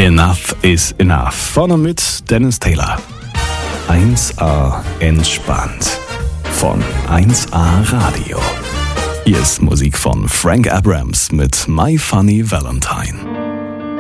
Enough is Enough. Vorne mit Dennis Taylor. 1A entspannt. Von 1A Radio. Hier ist Musik von Frank Abrams mit My Funny Valentine.